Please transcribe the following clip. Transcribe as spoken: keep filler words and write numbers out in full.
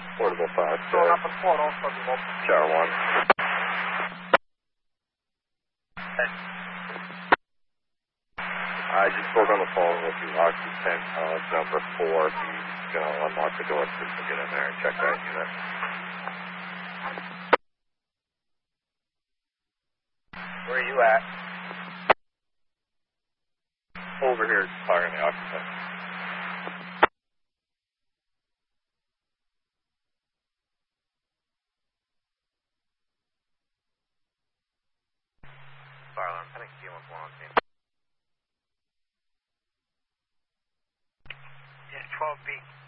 Portable five Going six. up the portal for the local. Tower one. I just spoke on the phone with the occupant, uh, number four. He's going to unlock the door so we can get in there and check that unit. Where are you at? Over here, talking to the occupant. Fire alarm, I think C one one on team. Yeah, twelve B.